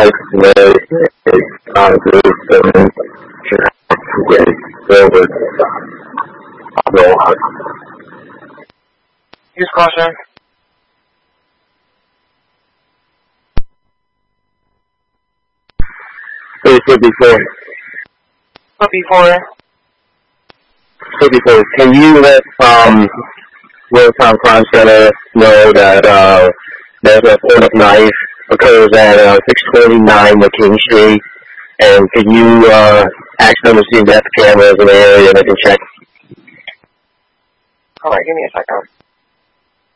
isolated group and get forward. Go on. Use caution. Hey, 54. 54. 54. Can you let Real-Time Crime Center know that there's a point of knife occurs at 629 McKing Street, and can you ask them to see if they have cameras in the area they can check? Alright, give me a second.